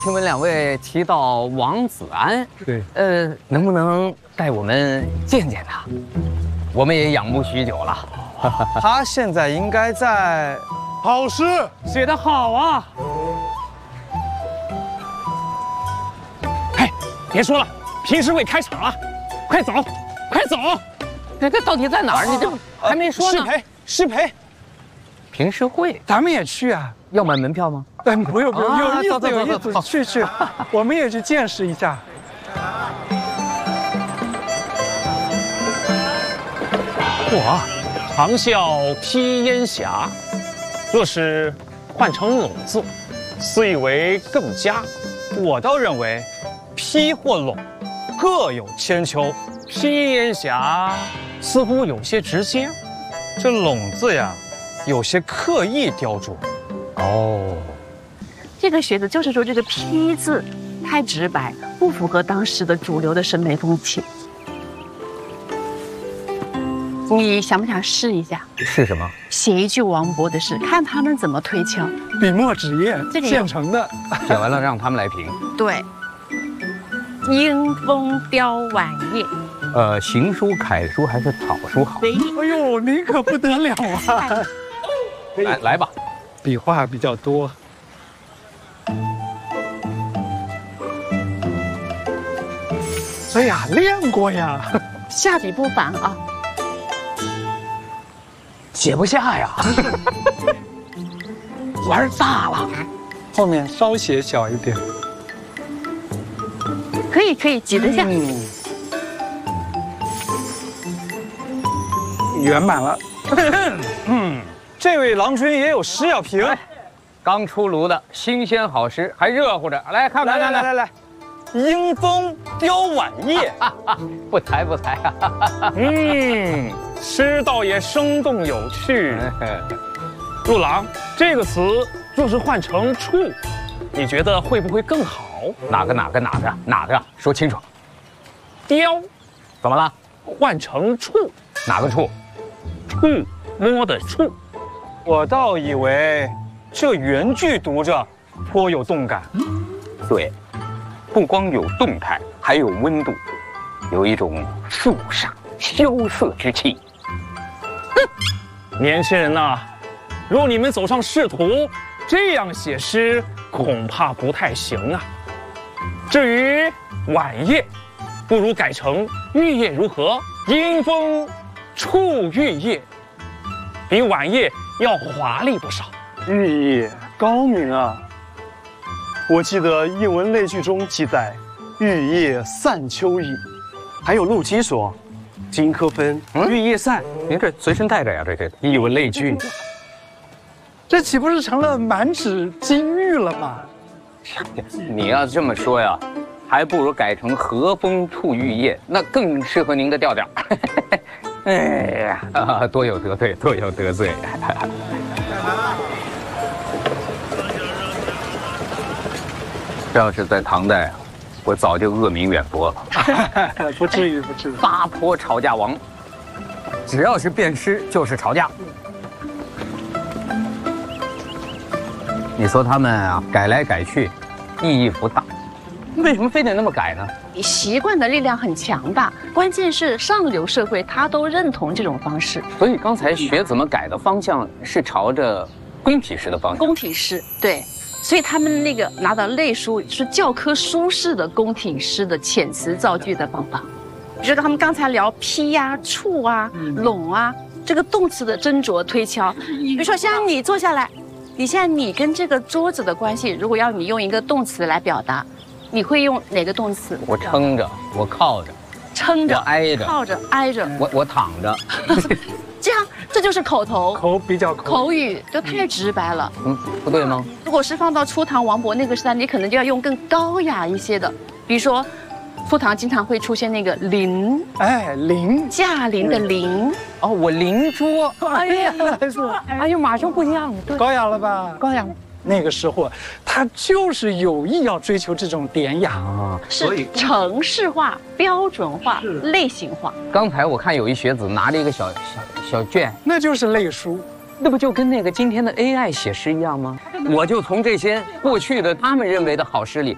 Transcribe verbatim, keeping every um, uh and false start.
听闻两位提到王子安， 对， 呃，能不能带我们见见他？我们也仰慕许久了。 他现在应该在。 好诗写得好啊！ 哎，别说了，评诗会开场了，快走，快走！ 这这到底在哪儿？你这还没说呢。 师培，师培， 评诗会， 咱们也去啊？ 要买门票吗？ 哎，不用不用，有意走走思有意思， 走走去去，我们也去见识一下。 我长啸披烟霞，若是换成拢字，似以为更佳。 我倒认为，披或拢各有千秋。 披烟霞似乎有些直接， 这拢字呀，有些刻意雕琢。 哦， 这个学子就是说这个披字太直白，不符合当时的主流的审美风气。你想不想试一下？ 是什么？ 写一句王勃的诗，看他们怎么推敲。 笔墨纸砚， 这个现成的。 写完了让他们来评。 对。迎风雕晚叶。 呃，行书、楷书还是草书好？ 哎呦，您可不得了啊！ 来来吧， 笔画比较多。哎呀，练过呀。 下笔不凡啊。 写不下呀，玩大了。 后面稍写小一点。 可以可以，挤得下。 嗯，圆满了。 嗯，这位郎君也有诗要评。 刚出炉的新鲜好诗，还热乎着，来看看。 来来来来来，迎风雕晚叶。 不才不才啊。 嗯，诗倒也生动有趣。陆郎，这个词若是换成处，你觉得会不会更好？ 哪个哪个哪个哪个？说清楚。 雕， 怎么了？ 换成处， 哪个处？ 触摸的触。 我倒以为这原句读着颇有动感。 对，不光有动态，还有温度，有一种肃杀萧瑟之气。 哼，年轻人呐、啊，若你们走上仕途，这样写诗恐怕不太行啊。至于晚叶，不如改成玉叶如何？迎风触玉叶，比晚叶要华丽不少。 玉叶高明啊！我记得《艺文类聚》中记载“玉叶散秋意”，还有陆机说“金科分，玉叶散”。 您这随身带着呀？这这《艺文类聚》， 这岂不是成了满纸金玉了吗？ 你要这么说呀，还不如改成和风触玉叶，那更适合您的调调。哎呀，啊，多有得罪，多有得罪。这要是在唐代啊，我早就恶名远播了。 不至于，不至于。 八坡吵架王，只要是变诗就是吵架。你说他们啊改来改去，意义不大，为什么非得那么改呢？ 习惯的力量很强大，关键是上流社会他都认同这种方式。 所以刚才学子们改的方向是朝着宫体诗的方向。 宫体诗，对。所以他们那个拿到类书是教科书式的宫体诗的遣词造句的方法。比如说他们刚才聊披呀、触啊、拢啊，这个动词的斟酌推敲。比如说像你坐下来，你现在你跟这个桌子的关系，如果要你用一个动词来表达，你会用哪个动词？ 我撑着，我靠着， 撑着， 我挨着， 靠着，挨着， 我我躺着。 这样，这就是口头， 口比较口口语，就太直白了。 嗯，不对吗？ 如果是放到初唐王勃那个时代，你可能就要用更高雅一些的，比如说，初唐经常会出现那个临， 哎，临驾临的临。 哦，我临桌。 哎呀， 是哎呦，马上不一样，对， 高雅了吧？ 高雅。 那个时候，他就是有意要追求这种典雅啊， 是程式化、标准化、类型化。 刚才我看有一学子拿着一个小小小卷， 那就是类书， 那不就跟那个今天的 A I 写诗一样吗？我就从这些过去的他们认为的好诗里